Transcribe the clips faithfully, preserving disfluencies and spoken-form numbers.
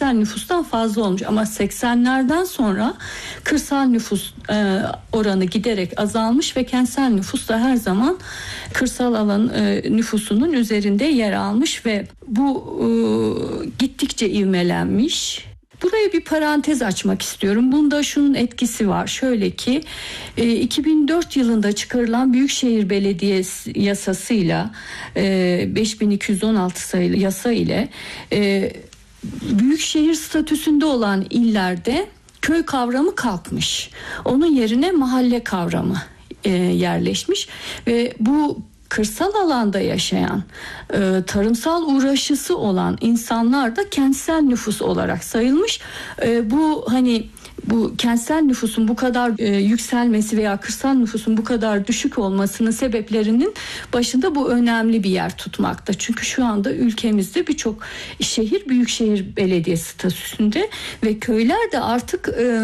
kentsel nüfustan fazla olmuş. Ama seksenlerden sonra kırsal nüfus e, oranı giderek azalmış ve kentsel nüfus da her zaman kırsal alan e, nüfusunun üzerinde yer almış ve bu e, gittikçe ivmelenmiş. Buraya bir parantez açmak istiyorum. Bunda şunun etkisi var. Şöyle ki iki bin dört yılında çıkarılan Büyükşehir Belediyesi yasasıyla beş bin iki yüz on altı sayılı yasa ile büyükşehir statüsünde olan illerde köy kavramı kalkmış. Onun yerine mahalle kavramı yerleşmiş ve bu kırsal alanda yaşayan, e, tarımsal uğraşısı olan insanlar da kentsel nüfus olarak sayılmış. E, bu hani bu kentsel nüfusun bu kadar e, yükselmesi veya kırsal nüfusun bu kadar düşük olmasının sebeplerinin başında bu önemli bir yer tutmakta. Çünkü şu anda ülkemizde birçok şehir büyükşehir belediyesi statüsünde ve köyler de artık e,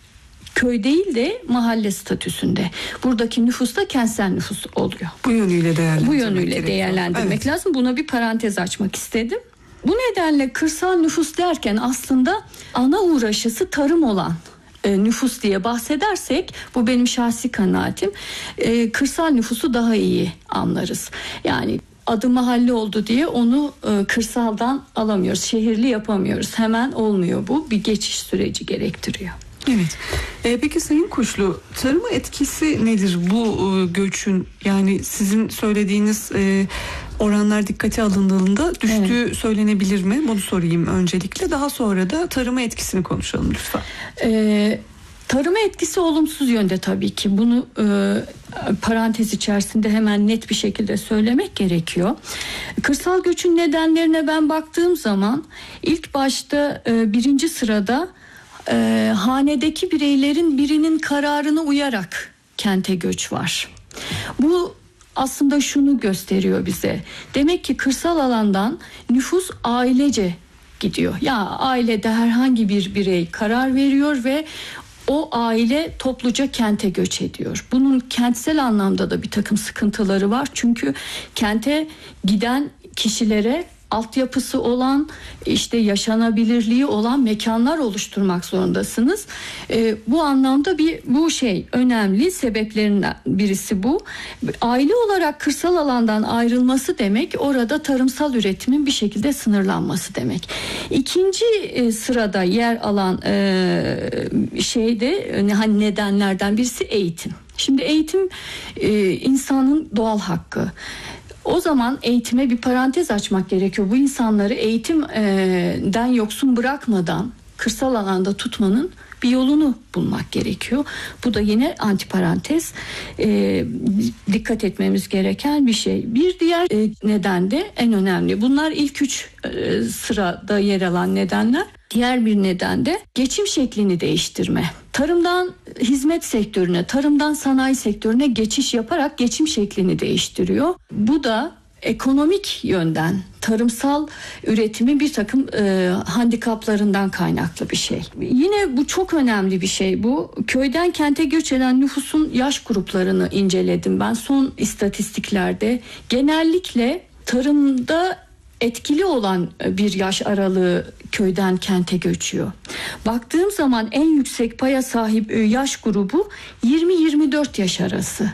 köy değil de mahalle statüsünde. Buradaki nüfus da kentsel nüfus oluyor. Bu yönüyle değerlendirmek Bu yönüyle gerekiyor. değerlendirmek Evet. lazım. Buna bir parantez açmak istedim. Bu nedenle kırsal nüfus derken aslında ana uğraşısı tarım olan e, nüfus diye bahsedersek, bu benim şahsi kanaatim, e, kırsal nüfusu daha iyi anlarız. Yani adı mahalle oldu diye onu e, kırsaldan alamıyoruz. Şehirli yapamıyoruz. Hemen olmuyor bu. Bir geçiş süreci gerektiriyor. Evet. Ee, peki Sayın Kuşlu, tarıma etkisi nedir bu e, göçün? Yani sizin söylediğiniz e, oranlar dikkate alındığında düştüğü evet. söylenebilir mi? Bunu sorayım öncelikle. Daha sonra da tarıma etkisini konuşalım lütfen. Evet. Tarıma etkisi olumsuz yönde tabii ki. Bunu e, parantez içerisinde hemen net bir şekilde söylemek gerekiyor. Kırsal göçün nedenlerine ben baktığım zaman ilk başta e, birinci sırada e, hanedeki bireylerin birinin kararına uyarak kente göç var. Bu aslında şunu gösteriyor bize. Demek ki kırsal alandan nüfus ailece gidiyor. Ya ailede herhangi bir birey karar veriyor ve o aile topluca kente göç ediyor. Bunun kentsel anlamda da bir takım sıkıntıları var. Çünkü kente giden kişilere altyapısı olan, işte yaşanabilirliği olan mekanlar oluşturmak zorundasınız. E, bu anlamda bir bu şey önemli sebeplerinden birisi bu. Aile olarak kırsal alandan ayrılması demek orada tarımsal üretimin bir şekilde sınırlanması demek. İkinci e, sırada yer alan e, şeyde hani nedenlerden birisi eğitim. Şimdi eğitim e, insanın doğal hakkı. O zaman eğitime bir parantez açmak gerekiyor. Bu insanları eğitimden yoksun bırakmadan kırsal alanda tutmanın bir yolunu bulmak gerekiyor. Bu da yine antiparantez, e, dikkat etmemiz gereken bir şey. Bir diğer e, neden de en önemli. Bunlar ilk üç e, sırada yer alan nedenler. Diğer bir neden de geçim şeklini değiştirme. Tarımdan hizmet sektörüne, tarımdan sanayi sektörüne geçiş yaparak geçim şeklini değiştiriyor. Bu da ekonomik yönden tarımsal üretimin bir takım e, handikaplarından kaynaklı bir şey. Yine bu çok önemli bir şey bu. Köyden kente göç eden nüfusun yaş gruplarını inceledim ben son istatistiklerde. Genellikle tarımda etkili olan bir yaş aralığı köyden kente göçüyor. Baktığım zaman en yüksek paya sahip yaş grubu yirmi yirmi dört yaş arası.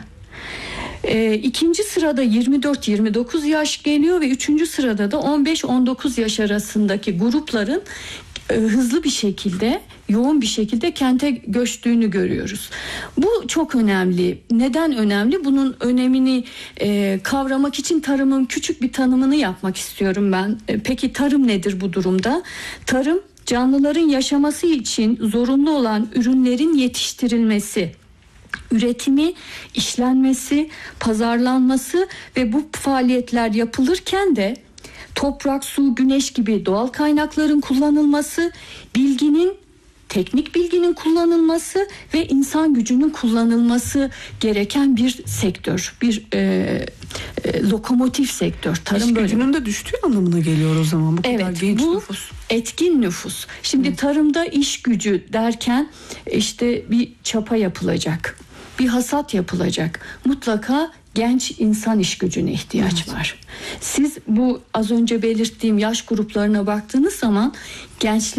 E, ikinci sırada yirmi dört yirmi dokuz yaş geliyor ve üçüncü sırada da on beş on dokuz yaş arasındaki grupların e, hızlı bir şekilde, yoğun bir şekilde kente göçtüğünü görüyoruz. Bu çok önemli. Neden önemli? Bunun önemini e, kavramak için tarımın küçük bir tanımını yapmak istiyorum ben. E, peki tarım nedir bu durumda? Tarım, canlıların yaşaması için zorunlu olan ürünlerin yetiştirilmesi, üretimi, işlenmesi, pazarlanması ve bu faaliyetler yapılırken de toprak, su, güneş gibi doğal kaynakların kullanılması, bilginin, teknik bilginin kullanılması ve insan gücünün kullanılması gereken bir sektör, bir e, e, lokomotif sektör. Tarım İş böyle. gücünün de düştüğü anlamına geliyor o zaman bu evet, kadar genç bu nüfus. Etkin nüfus. Şimdi Hı. tarımda iş gücü derken işte bir çapa yapılacak, bir hasat yapılacak. Mutlaka genç insan iş gücüne ihtiyaç evet. var. Siz bu az önce belirttiğim yaş gruplarına baktığınız zaman gençlik